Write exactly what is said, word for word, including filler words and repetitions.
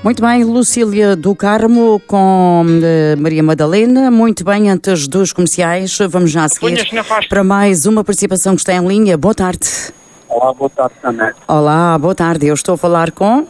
Muito bem, Lucília do Carmo com uh, Maria Madalena. Muito bem, antes dos comerciais, vamos já a seguir para mais uma participação que está em linha. Boa tarde. Olá, boa tarde também. Olá, boa tarde. Eu estou a falar com...